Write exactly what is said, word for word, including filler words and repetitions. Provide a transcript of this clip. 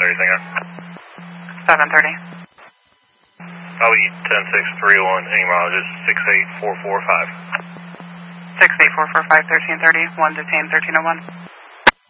thirty, singer. seven thirty. Probably ten six three one, any mileage is six eight four four five. six eight four four five, thirteen thirty, one detained, thirteen oh one.